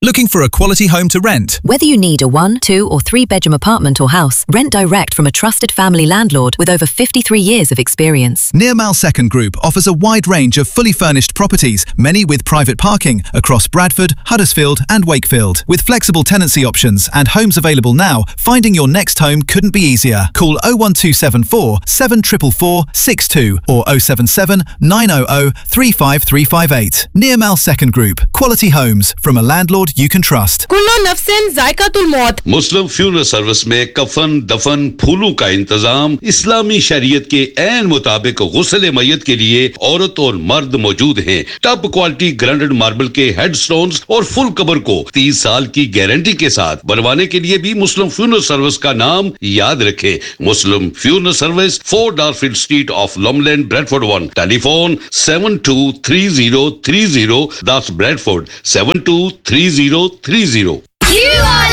Looking for a quality home to rent? Whether you need a 1, 2 or 3 bedroom apartment or house, rent direct from a trusted family landlord with over 53 years of experience. Nearmal Second Group offers a wide range of fully furnished properties, many with private parking, across Bradford, Huddersfield and Wakefield. With flexible tenancy options and homes available now, finding your next home couldn't be easier. Call 01274 7444 62 or 077 900 35358. Nearmal Second Group. Quality homes from a landlord you can trust. कुल्लो नफ्सिन जायकातुल मौत। मुस्लिम funeral service में कफन, दफन, फूलों का इंतजाम इस्लामी शरीयत के ऐन मुताबिक गुस्ल मय्यत के लिए औरत और मर्द मौजूद हैं। टॉप क्वालिटी ग्राइंडेड मार्बल के हेडस्टोन्स और फुल कबर को 30 साल की गारंटी के साथ बनवाने के लिए भी मुस्लिम फ्यूनरल सर्विस का नाम याद रखें। मुस्लिम funeral service 4 डारफील्ड street of लॉमलैंड, Bradford 1। Telephone 723030, that's Bradford 723030।